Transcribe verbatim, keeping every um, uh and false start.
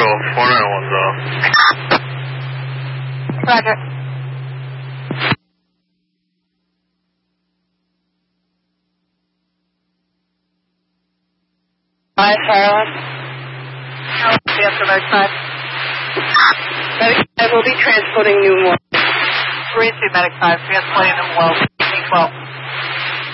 four nine one zero. Roger. Five, Carolyn. Carolyn, after Medic five. Medic five will be transporting New Morning. Three, two, Medic five, transporting New World, twelve.